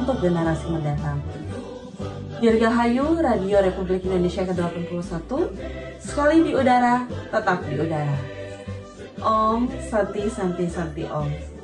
untuk generasi mendatang. Dirgahayu Radio Republik Indonesia ke-81, sekali di udara, tetap di udara. Om Santi Santi Santi Om.